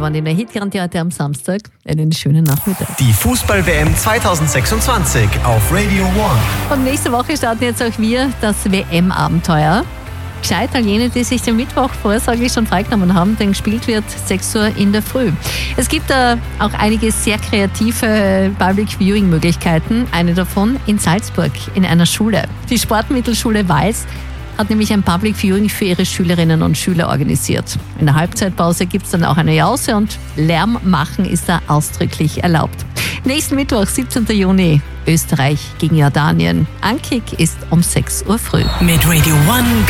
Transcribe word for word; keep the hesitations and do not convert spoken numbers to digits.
gewonnen in der Hitgarantie heute am Samstag. Einen schönen Nachmittag. Die Fußball-W M zwanzig sechsundzwanzig auf Radio One. Und nächste Woche starten jetzt auch wir das W M-Abenteuer. Gescheit all jene, die sich den Mittwoch vorsorglich schon freigenommen haben, denn gespielt wird sechs Uhr in der Früh. Es gibt da auch einige sehr kreative Public Viewing Möglichkeiten. Eine davon in Salzburg in einer Schule. Die Sportmittelschule Wals hat nämlich ein Public Viewing für ihre Schülerinnen und Schüler organisiert. In der Halbzeitpause gibt es dann auch eine Jause und Lärm machen ist da ausdrücklich erlaubt. Nächsten Mittwoch, siebzehnten Juni, Österreich gegen Jordanien. Ankick ist um sechs Uhr früh. Mit Radio One